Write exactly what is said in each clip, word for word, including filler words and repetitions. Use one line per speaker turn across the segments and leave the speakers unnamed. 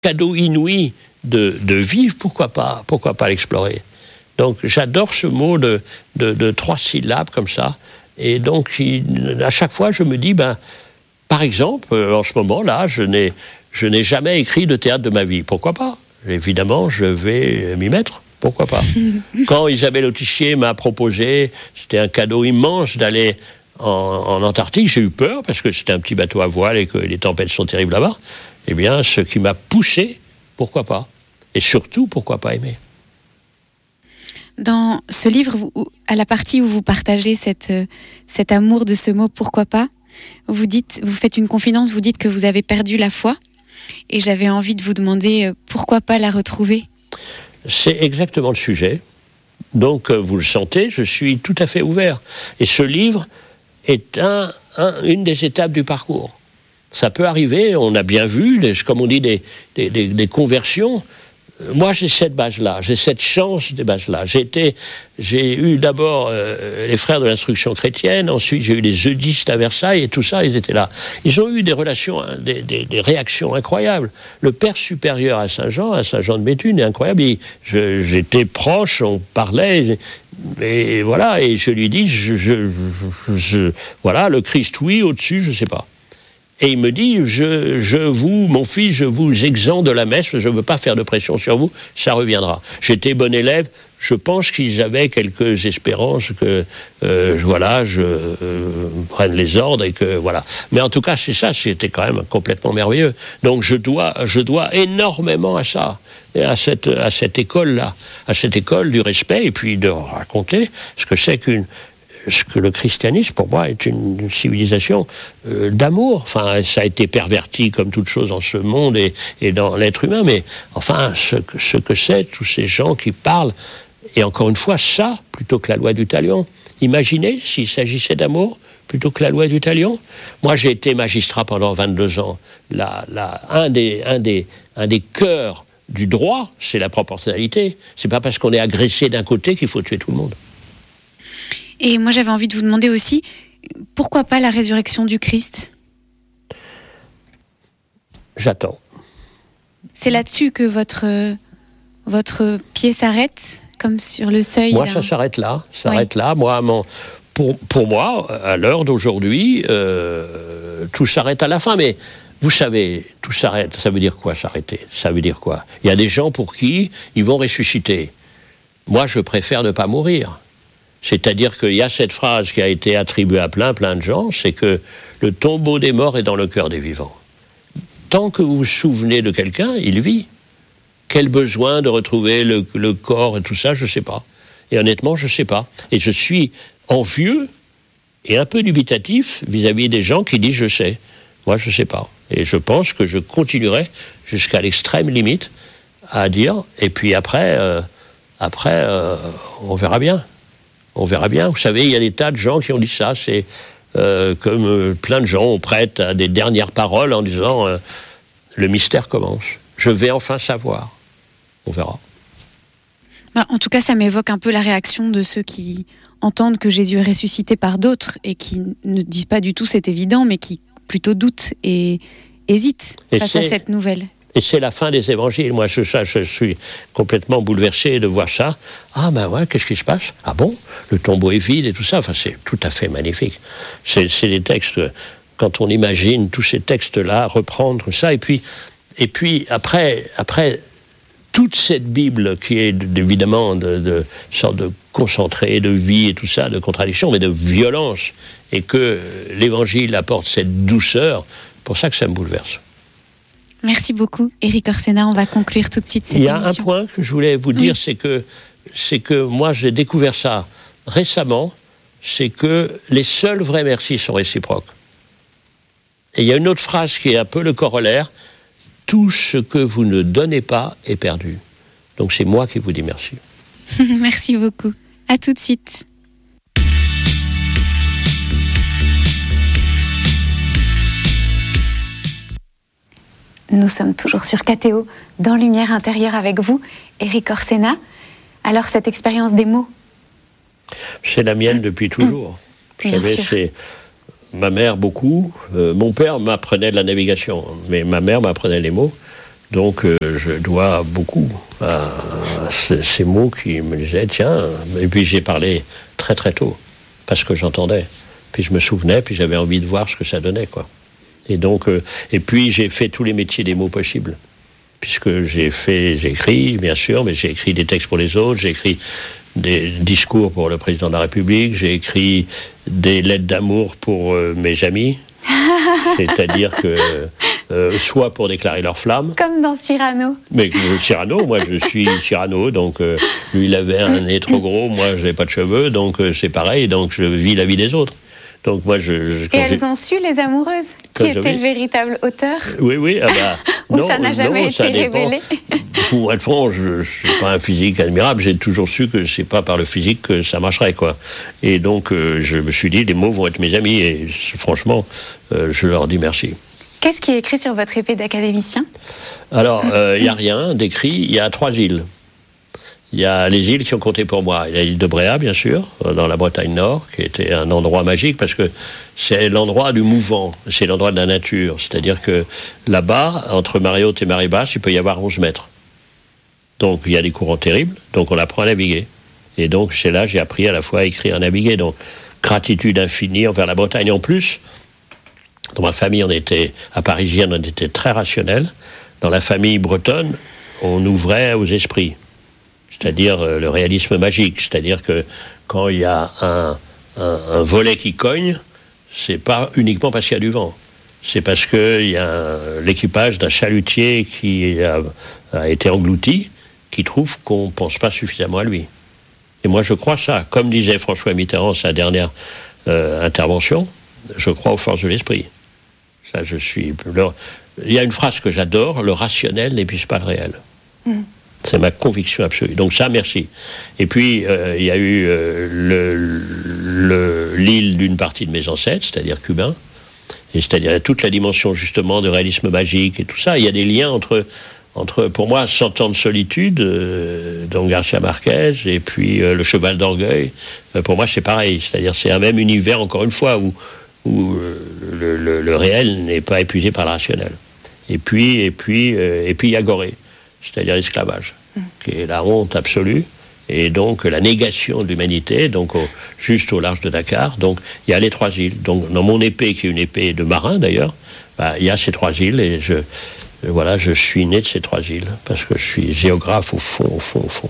cadeau inouï de, de vivre, pourquoi pas, pourquoi pas l'explorer? Donc j'adore ce mot de, de, de trois syllabes comme ça. Et donc il, à chaque fois je me dis, ben, par exemple, en ce moment là, je n'ai, je n'ai jamais écrit de théâtre de ma vie. Pourquoi pas? Évidemment, je vais m'y mettre. Pourquoi pas? Quand Isabelle Autissier m'a proposé, c'était un cadeau immense d'aller en, en Antarctique, j'ai eu peur parce que c'était un petit bateau à voile et que les tempêtes sont terribles là-bas. Eh bien, ce qui m'a poussé, pourquoi pas? Et surtout, pourquoi pas aimer?
Dans ce livre, vous, à la partie où vous partagez cette, cet amour de ce mot « pourquoi pas », vous dites, vous faites une confidence, vous dites que vous avez perdu la foi. Et j'avais envie de vous demander euh, pourquoi pas la retrouver?
C'est exactement le sujet. Donc, euh, vous le sentez, je suis tout à fait ouvert. Et ce livre est un, un, une des étapes du parcours. Ça peut arriver, on a bien vu, des, comme on dit, des, des, des, des conversions. Moi, j'ai cette base-là, j'ai cette chance des bases-là. J'ai, été, j'ai eu d'abord euh, les frères de l'instruction chrétienne, ensuite j'ai eu les eudistes à Versailles, et tout ça, ils étaient là. Ils ont eu des relations, hein, des, des, des réactions incroyables. Le père supérieur à Saint-Jean, à Saint-Jean de Béthune, est incroyable. Il, je, j'étais proche, on parlait, et voilà, et je lui dis, je, je, je, je, voilà, le Christ, oui, au-dessus, je ne sais pas. Et il me dit, je, je vous, mon fils, je vous exempte de la messe, je ne veux pas faire de pression sur vous, ça reviendra. J'étais bon élève, je pense qu'ils avaient quelques espérances que, euh, voilà, je euh, prenne les ordres et que, voilà. Mais en tout cas, c'est ça, c'était quand même complètement merveilleux. Donc je dois, je dois énormément à ça, et à cette, à cette école-là, à cette école du respect, et puis de raconter ce que c'est qu'une... ce que le christianisme, pour moi, est une, une civilisation euh, d'amour. Enfin, ça a été perverti comme toute chose en ce monde et, et dans l'être humain, mais enfin, ce, ce que c'est, tous ces gens qui parlent, et encore une fois, ça, plutôt que la loi du talion. Imaginez s'il s'agissait d'amour plutôt que la loi du talion. Moi, j'ai été magistrat pendant vingt-deux ans. La, la, un, des, un, des, un des cœurs du droit, c'est la proportionnalité. C'est pas parce qu'on est agressé d'un côté qu'il faut tuer tout le monde.
Et moi, j'avais envie de vous demander aussi, pourquoi pas la résurrection du Christ?
J'attends.
C'est là-dessus que votre, votre pied s'arrête, comme sur le seuil?
Moi,
d'un...
ça s'arrête là. Ça s'arrête
oui.
là. Moi, mon, pour, pour moi, à l'heure d'aujourd'hui, euh, tout s'arrête à la fin. Mais vous savez, tout s'arrête. Ça veut dire quoi, s'arrêter? Ça veut dire quoi? Il y a des gens pour qui ils vont ressusciter. Moi, je préfère ne pas mourir. C'est-à-dire qu'il y a cette phrase qui a été attribuée à plein, plein de gens, c'est que le tombeau des morts est dans le cœur des vivants. Tant que vous vous souvenez de quelqu'un, il vit. Quel besoin de retrouver le, le corps et tout ça, je ne sais pas. Et honnêtement, je ne sais pas. Et je suis envieux et un peu dubitatif vis-à-vis des gens qui disent « je sais ». Moi, je ne sais pas. Et je pense que je continuerai jusqu'à l'extrême limite à dire, et puis après, euh, après euh, on verra bien. On verra bien. Vous savez, il y a des tas de gens qui ont dit ça. C'est euh, comme euh, plein de gens, on prête à des dernières paroles en disant euh, « le mystère commence. Je vais enfin savoir. » On verra.
Bah, en tout cas, ça m'évoque un peu la réaction de ceux qui entendent que Jésus est ressuscité par d'autres et qui ne disent pas du tout c'est évident, mais qui plutôt doutent et hésitent et face à cette nouvelle.
Et c'est la fin des évangiles. Moi, je, ça, je suis complètement bouleversé de voir ça. Ah ben ouais, qu'est-ce qui se passe? Ah bon? Le tombeau est vide et tout ça. Enfin, c'est tout à fait magnifique. C'est, c'est des textes, quand on imagine tous ces textes-là, reprendre ça. Et puis, et puis après, après, toute cette Bible qui est évidemment de, de sorte de concentré de vie et tout ça, de contradiction, mais de violence, et que l'évangile apporte cette douceur, pour ça que ça me bouleverse.
Merci beaucoup, Éric Orsena. On va conclure tout de suite cette émission.
Il y a émission. Un point que je voulais vous dire,
oui.
c'est que, c'est que moi, j'ai découvert ça récemment, c'est que les seuls vrais merci sont réciproques. Et il y a une autre phrase qui est un peu le corollaire, tout ce que vous ne donnez pas est perdu. Donc c'est moi qui vous dis merci.
Merci beaucoup. À tout de suite. Nous sommes toujours sur K T O, dans Lumière intérieure avec vous, Éric Orsena. Alors, cette expérience des mots?
C'est la mienne depuis toujours. Vous
Bien
savez,
sûr.
c'est ma mère beaucoup. Euh, mon père m'apprenait de la navigation, mais ma mère m'apprenait les mots. Donc euh, je dois beaucoup à ces, ces mots qui me disaient tiens. Et puis j'ai parlé très très tôt parce que j'entendais. Puis je me souvenais, puis j'avais envie de voir ce que ça donnait, quoi. Et donc, euh, et puis j'ai fait tous les métiers des mots possibles, puisque j'ai fait, j'ai écrit, bien sûr, mais j'ai écrit des textes pour les autres, j'ai écrit des discours pour le président de la République, j'ai écrit des lettres d'amour pour euh, mes amis, c'est-à-dire que euh, soit pour déclarer leur flamme.
Comme dans Cyrano.
Mais euh, Cyrano, moi je suis Cyrano, donc euh, lui il avait un nez trop gros, moi je n'ai pas de cheveux, donc euh, c'est pareil, donc je vis la vie des autres. Donc moi, je,
je, Et elles ont su, les amoureuses, qui était le véritable auteur.
Oui, oui. Ah bah,
Ou
non,
ça n'a jamais
non,
été
ça
révélé.
Pour être franc, je ne suis pas un physique admirable. J'ai toujours su que c'est pas par le physique que ça marcherait, quoi. Et donc, euh, je me suis dit, les mots vont être mes amis. Et franchement, euh, je leur dis merci.
Qu'est-ce qui est écrit sur votre épée d'académicien?
Alors, il euh, n'y a rien d'écrit. Il y a trois îles. Il y a les îles qui ont compté pour moi. Il y a l'île de Bréa, bien sûr, dans la Bretagne Nord, qui était un endroit magique, parce que c'est l'endroit du mouvant, c'est l'endroit de la nature. C'est-à-dire que là-bas, entre marée haute et marée basse, il peut y avoir onze mètres. Donc il y a des courants terribles, donc on apprend à naviguer. Et donc c'est là que j'ai appris à la fois à écrire et à naviguer. Donc gratitude infinie envers la Bretagne. En plus, dans ma famille, on était, à Parisienne, on était très rationnel. Dans la famille bretonne, on ouvrait aux esprits. C'est-à-dire euh, le réalisme magique. C'est-à-dire que quand il y a un, un, un volet qui cogne, c'est pas uniquement parce qu'il y a du vent. C'est parce qu'il y a l'équipage d'un chalutier qui a, a été englouti, qui trouve qu'on ne pense pas suffisamment à lui. Et moi, je crois ça. Comme disait François Mitterrand, sa dernière euh, intervention, je crois aux forces de l'esprit. Ça, je suis... Le... Il y a une phrase que j'adore, le rationnel n'épuise pas le réel. Mm. C'est ma conviction absolue. Donc ça, merci. Et puis, euh, il y a eu euh, le, le, l'île d'une partie de mes ancêtres, c'est-à-dire cubains, et c'est-à-dire toute la dimension, justement, de réalisme magique et tout ça. Il y a des liens entre, entre pour moi, Cent ans de solitude, euh, dont Garcia Marquez, et puis euh, Le cheval d'orgueil. Euh, pour moi, c'est pareil. C'est-à-dire c'est un même univers, encore une fois, où, où euh, le, le, le réel n'est pas épuisé par le rationnel. Et puis, et puis, euh, et puis il y a Gorée. C'est-à-dire l'esclavage, mmh. qui est la honte absolue, et donc la négation de l'humanité, donc au, juste au large de Dakar. Donc il y a les trois îles. Donc dans mon épée, qui est une épée de marin d'ailleurs, bah, il y a ces trois îles, et je, voilà, je suis né de ces trois îles, parce que je suis géographe au fond, au fond, au fond.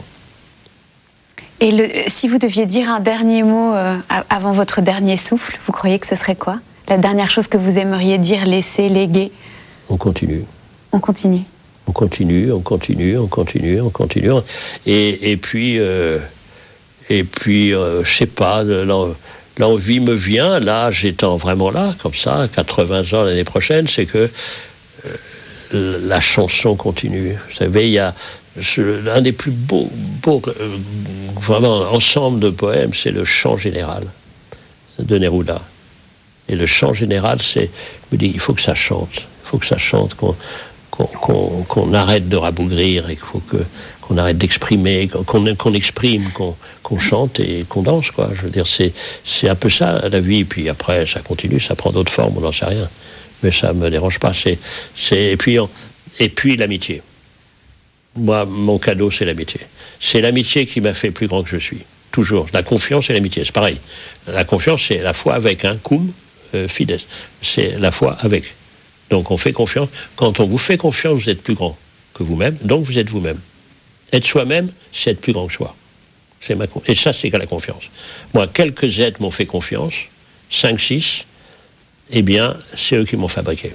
Et le, si vous deviez dire un dernier mot euh, avant votre dernier souffle, vous croyez que ce serait quoi? La dernière chose que vous aimeriez dire, laisser, léguer?
On continue.
On continue.
On continue, on continue, on continue, on continue. Et, et puis, euh, et puis euh, je sais pas, l'envie me vient, l'âge étant vraiment là, comme ça, quatre-vingts ans l'année prochaine, c'est que euh, la chanson continue. Vous savez, il y a je, un des plus beaux, beaux euh, vraiment, ensemble de poèmes, c'est le chant général de Neruda. Et le chant général, c'est, je me dis, il faut que ça chante, il faut que ça chante, qu'on Qu'on, qu'on, qu'on arrête de rabougrir et qu'il faut que, qu'on arrête d'exprimer, qu'on, qu'on exprime, qu'on, qu'on chante et qu'on danse, quoi. Je veux dire, c'est, c'est un peu ça, la vie. Puis après, ça continue, ça prend d'autres formes, on n'en sait rien. Mais ça ne me dérange pas. C'est, c'est, et, puis, et puis, l'amitié. Moi, mon cadeau, c'est l'amitié. C'est l'amitié qui m'a fait plus grand que je suis. Toujours. La confiance et l'amitié, c'est pareil. La confiance, c'est la foi avec, hein, cum euh, fides. C'est la foi avec. Donc on fait confiance. Quand on vous fait confiance, vous êtes plus grand que vous-même, donc vous êtes vous-même. Être soi-même, c'est être plus grand que soi. C'est ma, et ça, c'est la confiance. Moi, quelques êtres m'ont fait confiance, cinq, six, eh bien, c'est eux qui m'ont fabriqué.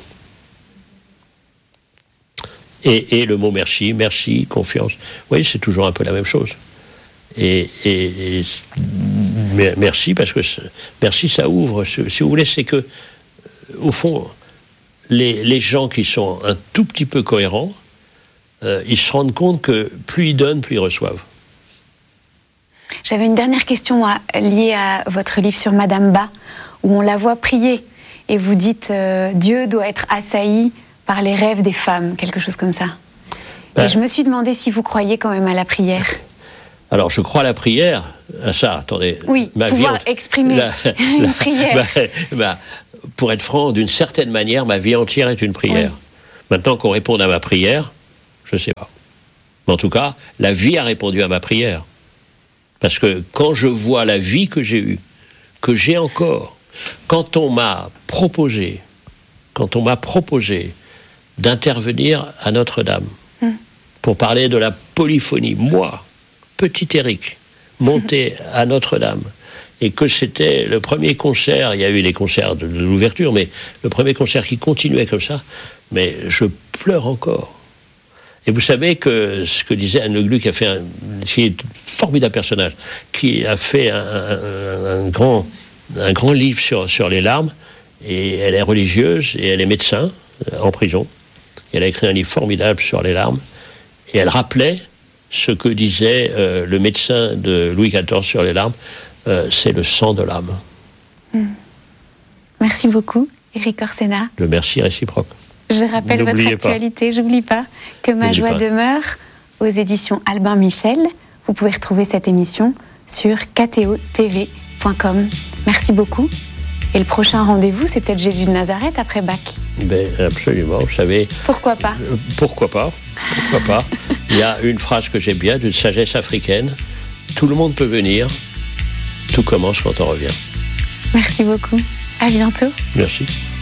Et, et le mot merci, merci, confiance, vous voyez, c'est toujours un peu la même chose. Et, et, et merci, parce que merci, ça ouvre. Si vous voulez, c'est que, au fond... Les, les gens qui sont un tout petit peu cohérents, euh, ils se rendent compte que plus ils donnent, plus ils reçoivent.
J'avais une dernière question moi, liée à votre livre sur Madame Ba, où on la voit prier, et vous dites euh, « Dieu doit être assailli par les rêves des femmes », quelque chose comme ça. Ben, et je me suis demandé si vous croyez quand même à la prière.
Alors, je crois à la prière, à ça, attendez.
Oui,
ma
pouvoir
vie,
exprimer
la,
une
la,
prière.
Bah, bah, pour être franc, d'une certaine manière, ma vie entière est une prière. Oui. Maintenant qu'on réponde à ma prière, Je ne sais pas. Mais en tout cas, la vie a répondu à ma prière. Parce que quand je vois la vie que j'ai eue, que j'ai encore, quand on m'a proposé, quand on m'a proposé d'intervenir à Notre-Dame mmh. pour parler de la polyphonie, moi, petit Éric, monté à Notre-Dame, et que c'était le premier concert, il y a eu les concerts de, de l'ouverture, mais le premier concert qui continuait comme ça, mais je pleure encore. Et vous savez que ce que disait Anne Le Glu, qui a fait un, qui est un formidable personnage, qui a fait un, un, un, grand, un grand livre sur, sur les larmes, et elle est religieuse, et elle est médecin, en prison. Et elle a écrit un livre formidable sur les larmes, et elle rappelait ce que disait euh, le médecin de Louis quatorze sur les larmes, euh, c'est le sang de l'âme.
Mmh. Merci beaucoup, Éric Orsena.
Le merci réciproque.
Je rappelle votre actualité, j'oublie pas, que Ma joie demeure aux éditions Albin Michel. Vous pouvez retrouver cette émission sur k t o t v point com. Merci beaucoup. Et le prochain rendez-vous, c'est peut-être Jésus de Nazareth après Bach.
Ben, absolument, vous savez...
Pourquoi pas
euh, Pourquoi pas Pourquoi pas Il y a une phrase que j'aime bien, d'une sagesse africaine. Tout le monde peut venir, tout commence quand on revient.
Merci beaucoup. À bientôt.
Merci.